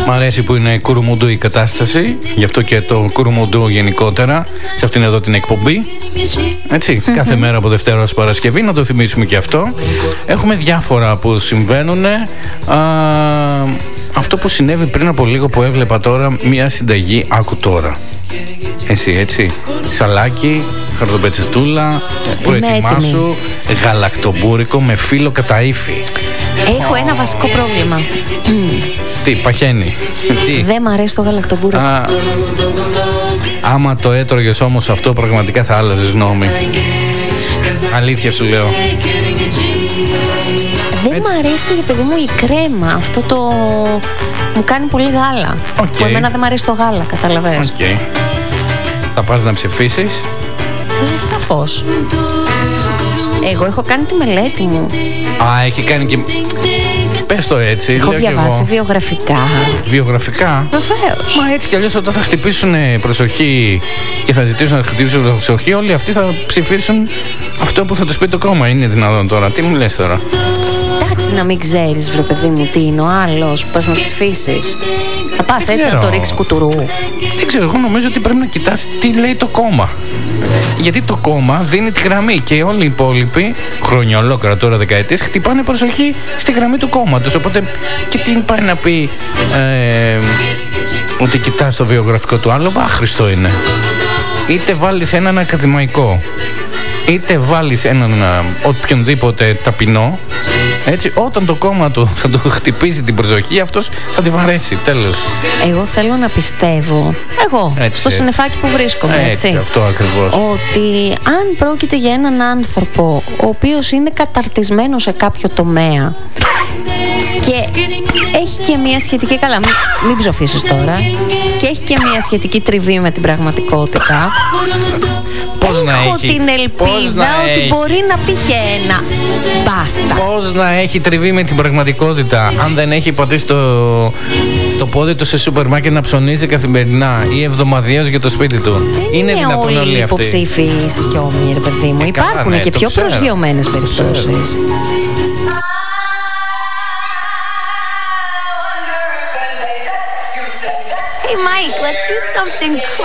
Μ' αρέσει που είναι κουρουμουντού η κατάσταση, γι' αυτό και το κουρουμουντού γενικότερα σε αυτήν εδώ την εκπομπή. Έτσι, κάθε μέρα από Δευτέρα ως Παρασκευή, να το θυμίσουμε και αυτό. Έχουμε διάφορα που συμβαίνουν. Αυτό που συνέβη πριν από λίγο που έβλεπα τώρα, μια συνταγή, άκου τώρα. Έτσι, σαλάκι, χαρτοπετσετούλα, προετοιμάσου γαλακτομπούρικο με φύλλο κατά ύφη. Έχω ένα βασικό πρόβλημα. Τι, παχαίνει? Τι? Δεν μ' αρέσει το γαλακτομπούρικο. Άμα το έτρωγες όμως αυτό, πραγματικά θα άλλαζες γνώμη. Αλήθεια σου λέω. Δεν μ' αρέσει, παιδί μου, η κρέμα. Αυτό το... μου κάνει πολύ γάλα. Που εμένα δεν μ' αρέσει το γάλα, καταλαβαίνεις. Θα πας να ψηφίσεις? Σαφώς. Εγώ έχω κάνει τη μελέτη μου. Έχει κάνει και... Πες το έτσι. Έχω διαβάσει βιογραφικά. Βιογραφικά? Βεβαίως. Μα έτσι κι αλλιώς όταν θα χτυπήσουν προσοχή και θα ζητήσουν να χτυπήσουν προσοχή, όλοι αυτοί θα ψηφίσουν αυτό που θα τους πει το κόμμα. Είναι δυνατόν τώρα? Τι μου λες τώρα? Εντάξει, να μην ξέρεις, βρε παιδί μου, τι είναι ο άλλος που πας να ψηφίσεις. Θα πας έτσι να το ρίξεις κουτουρού? Δεν ξέρω, εγώ νομίζω ότι πρέπει να κοιτάς τι λέει το κόμμα. Γιατί το κόμμα δίνει τη γραμμή και όλοι οι υπόλοιποι, χρόνια ολόκληρα τώρα, δεκαετίες, χτυπάνε προσοχή στη γραμμή του κόμματος. Οπότε και τι πάει να πει ότι κοιτάς το βιογραφικό του άλλου, άχρηστο είναι. Είτε βάλεις έναν ακαδημαϊκό, είτε βάλεις έναν οποιονδήποτε ταπεινό, έτσι, όταν το κόμμα του θα του χτυπήσει την προσοχή, αυτός θα τη βαρέσει, τέλος. Εγώ θέλω να πιστεύω, στο συννεφάκι που βρίσκομαι, έτσι, αυτό ακριβώς, ότι αν πρόκειται για έναν άνθρωπο ο οποίος είναι καταρτισμένος σε κάποιο τομέα και έχει και μια σχετική, καλά, μην ψοφήσεις τώρα, και έχει και μια σχετική τριβή με την πραγματικότητα, έχω την ελπίδα ότι μπορεί να πει και ένα μπάστα. Πώς να έχει τριβή με την πραγματικότητα αν δεν έχει πατήσει το πόδι του σε σούπερ μάρκετ να ψωνίζει καθημερινά ή εβδομαδιαίως για το σπίτι του? Είναι δυνατόν όλοι αυτοί? Υποψήφοι και όμοιοι, ρε παιδί μου. Υπάρχουν και πιο προσγειωμένες περιπτώσεις. Hey Mike, let's do something